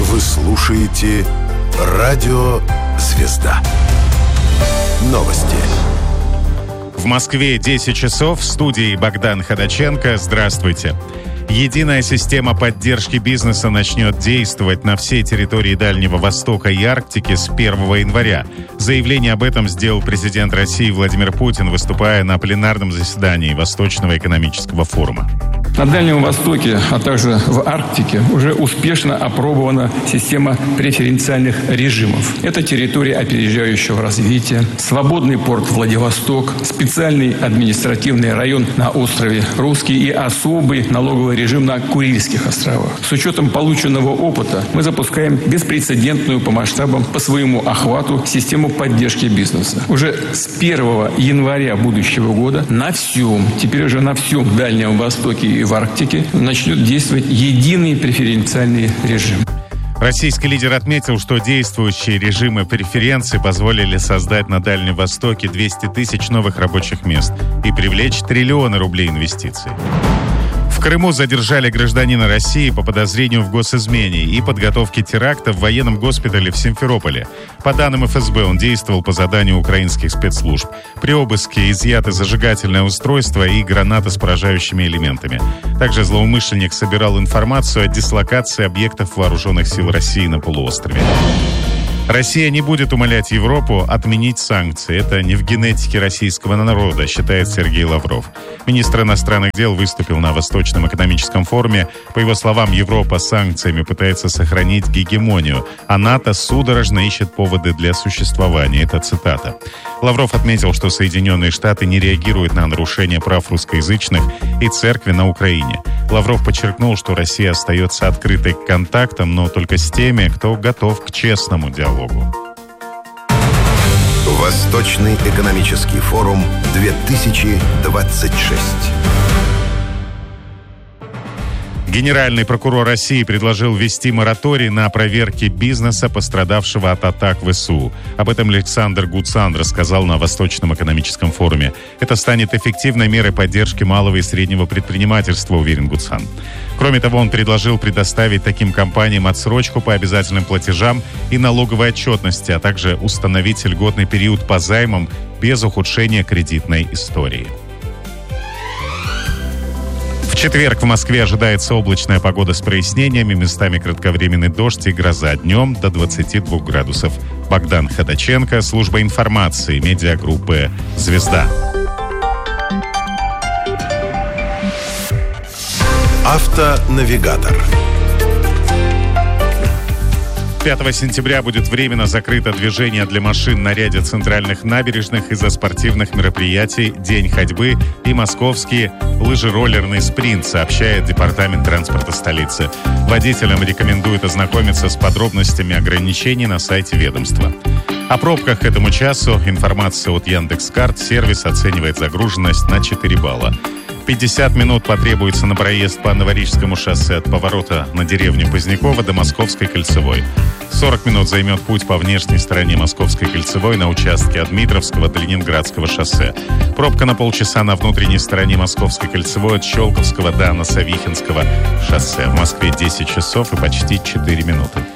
Вы слушаете «Радио Звезда». Новости. В Москве 10 часов. В студии Богдан Ходаченко. Здравствуйте. Единая система поддержки бизнеса начнет действовать на всей территории Дальнего Востока и Арктики с 1 января. Заявление об этом сделал президент России Владимир Путин, выступая на пленарном заседании Восточного экономического форума. На Дальнем Востоке, а также в Арктике уже успешно опробована система преференциальных режимов. Это территория опережающего развития, свободный порт Владивосток, специальный административный район на острове Русский и особый налоговый режим на Курильских островах. С учетом полученного опыта мы запускаем беспрецедентную по масштабам, по своему охвату систему поддержки бизнеса. Уже с 1 января будущего года теперь уже на всем Дальнем Востоке и в Арктике начнет действовать единый преференциальный режим. Российский лидер отметил, что действующие режимы преференций позволили создать на Дальнем Востоке 200 тысяч новых рабочих мест и привлечь триллионы рублей инвестиций. В Крыму задержали гражданина России по подозрению в госизмене и подготовке теракта в военном госпитале в Симферополе. По данным ФСБ, он действовал по заданию украинских спецслужб. При обыске изъято зажигательное устройство и граната с поражающими элементами. Также злоумышленник собирал информацию о дислокации объектов вооруженных сил России на полуострове. Россия не будет умолять Европу отменить санкции. Это не в генетике российского народа, считает Сергей Лавров. Министр иностранных дел выступил на Восточном экономическом форуме. По его словам, Европа санкциями пытается сохранить гегемонию, а НАТО судорожно ищет поводы для существования. Это цитата. Лавров отметил, что Соединенные Штаты не реагируют на нарушения прав русскоязычных и церкви на Украине. Лавров подчеркнул, что Россия остается открытой к контактам, но только с теми, кто готов к честному диалогу. Восточный экономический форум 2026. Генеральный прокурор России предложил ввести мораторий на проверки бизнеса, пострадавшего от атак ВСУ. Об этом Александр Гуцан рассказал на Восточном экономическом форуме. Это станет эффективной мерой поддержки малого и среднего предпринимательства, уверен Гуцан. Кроме того, он предложил предоставить таким компаниям отсрочку по обязательным платежам и налоговой отчетности, а также установить льготный период по займам без ухудшения кредитной истории. В четверг в Москве ожидается облачная погода с прояснениями, местами кратковременный дождь и гроза, днем до 22 градусов. Богдан Ходаченко, служба информации, медиагруппы «Звезда». Автонавигатор. 5 сентября будет временно закрыто движение для машин на ряде центральных набережных из-за спортивных мероприятий «День ходьбы» и московский лыжероллерный спринт, сообщает Департамент транспорта столицы. Водителям рекомендуют ознакомиться с подробностями ограничений на сайте ведомства. О пробках к этому часу информация от Яндекс.Карт. Сервис оценивает загруженность на 4 балла. 50 минут потребуется на проезд по Новорижскому шоссе от поворота на деревню Позднякова до Московской кольцевой. 40 минут займет путь по внешней стороне Московской кольцевой на участке от Дмитровского до Ленинградского шоссе. Пробка на полчаса на внутренней стороне Московской кольцевой от Щелковского до Носовихинского шоссе. В Москве 10 часов и почти 4 минуты.